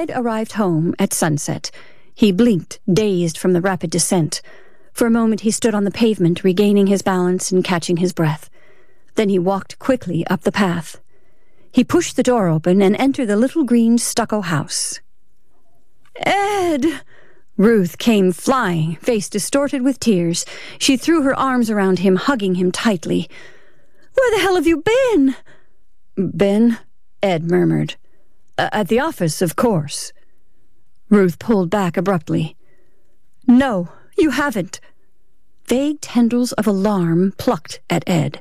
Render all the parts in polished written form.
Ed arrived home at sunset. He blinked, dazed from the rapid descent. For a moment he stood on the pavement, regaining his balance and catching his breath. Then he walked quickly up the path. He pushed the door open and entered the little green stucco house. "Ed!" Ruth came flying, face distorted with tears. She threw her arms around him, hugging him tightly. "Where the hell have you been?" "Been?" Ed murmured. "At the office, of course." Ruth pulled back abruptly. "No, you haven't." Vague tendrils of alarm plucked at Ed.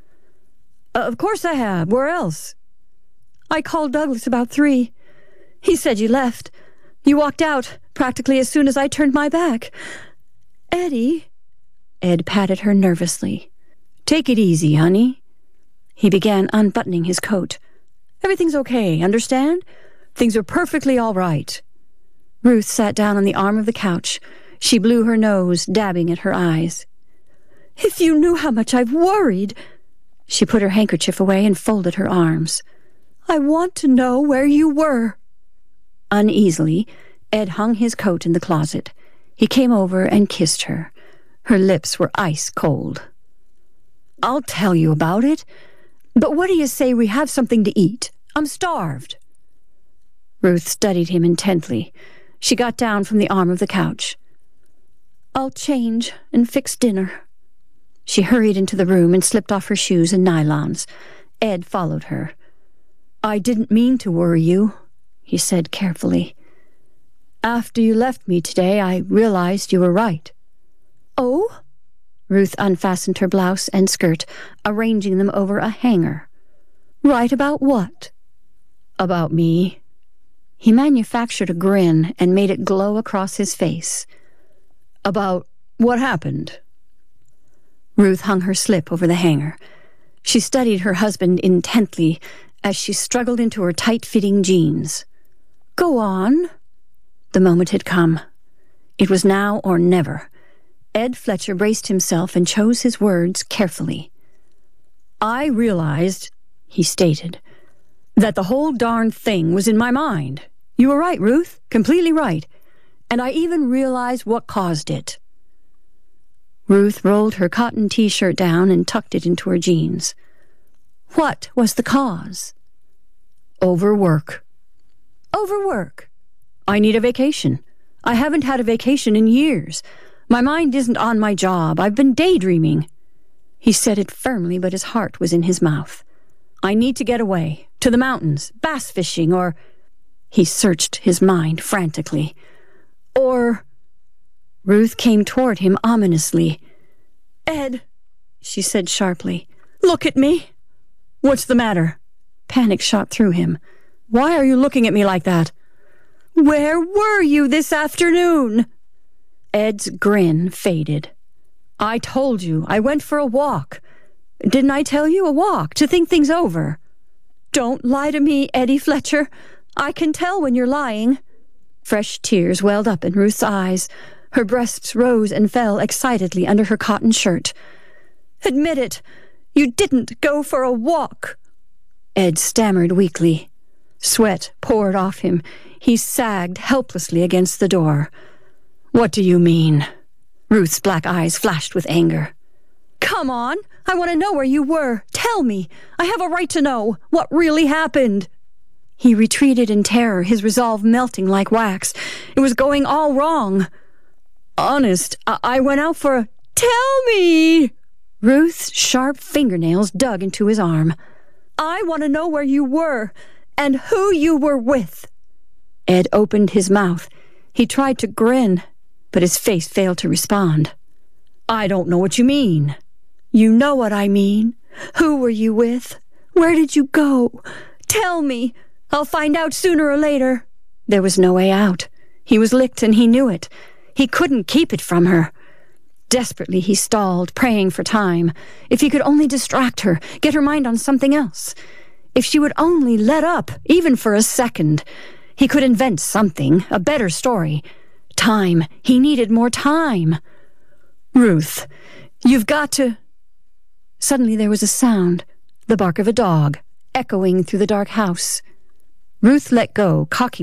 "Of course I have. Where else?" "I called Douglas about 3. He said you left. You walked out practically as soon as I turned my back. Eddie." Ed patted her nervously. "Take it easy, honey." He began unbuttoning his coat. "Everything's okay, understand? Things are perfectly all right." Ruth sat down on the arm of the couch. She blew her nose, dabbing at her eyes. "If you knew how much I've worried." She put her handkerchief away and folded her arms. "I want to know where you were." Uneasily, Ed hung his coat in the closet. He came over and kissed her. Her lips were ice cold. "I'll tell you about it. But what do you say we have something to eat? I'm starved." Ruth studied him intently. She got down from the arm of the couch. "I'll change and fix dinner." She hurried into the room and slipped off her shoes and nylons. Ed followed her. "I didn't mean to worry you," he said carefully. "After you left me today, I realized you were right." "Oh?" Ruth unfastened her blouse and skirt, arranging them over a hanger. "Right about what?" "About me." He manufactured a grin and made it glow across his face. "About what happened." Ruth hung her slip over the hanger. She studied her husband intently as she struggled into her tight-fitting jeans. "Go on." The moment had come. It was now or never. Ed Fletcher braced himself and chose his words carefully. "I realized," he stated, "that the whole darn thing was in my mind. You were right, Ruth, completely right. And I even realized what caused it." Ruth rolled her cotton t-shirt down and tucked it into her jeans. "What was the cause?" "Overwork." "Overwork?" "I need a vacation. I haven't had a vacation in years. My mind isn't on my job. I've been daydreaming." He said it firmly, but his heart was in his mouth. "I need to get away, to the mountains, bass fishing, or—" He searched his mind frantically. "Or—" Ruth came toward him ominously. "Ed," she said sharply, "look at me." "What's the matter?" Panic shot through him. "Why are you looking at me like that?" "Where were you this afternoon?" Ed's grin faded. "I told you, I went for a walk. Didn't I tell you? A walk, to think things over." "Don't lie to me, Eddie Fletcher. I can tell when you're lying." Fresh tears welled up in Ruth's eyes. Her breasts rose and fell excitedly under her cotton shirt. "Admit it. You didn't go for a walk." Ed stammered weakly. Sweat poured off him. He sagged helplessly against the door. "What do you mean?" Ruth's black eyes flashed with anger. "Come on. I want to know where you were. Tell me. I have a right to know what really happened." He retreated in terror, his resolve melting like wax. It was going all wrong. "Honest, I went out for a—" "Tell me!" Ruth's sharp fingernails dug into his arm. "I want to know where you were and who you were with." Ed opened his mouth. He tried to grin, but his face failed to respond. "I don't know what you mean." "You know what I mean. Who were you with? Where did you go? Tell me. I'll find out sooner or later." There was no way out. He was licked and he knew it. He couldn't keep it from her. Desperately he stalled, praying for time. If he could only distract her, get her mind on something else. If she would only let up, even for a second. He could invent something, a better story. Time. He needed more time. "Ruth, you've got to—" Suddenly there was a sound, the bark of a dog, echoing through the dark house. Ruth let go, cocking